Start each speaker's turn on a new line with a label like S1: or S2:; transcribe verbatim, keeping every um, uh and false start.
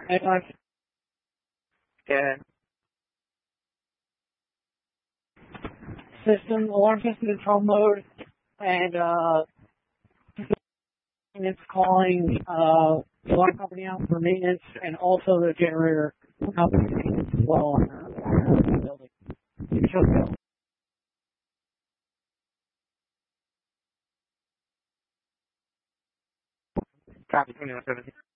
S1: And my
S2: Yeah.
S1: system, alarm system control mode, and uh, it's calling uh, the alarm company out for maintenance, and also the generator company maintenance as well on the building. It shows up.
S2: Copy twenty-one seventeen.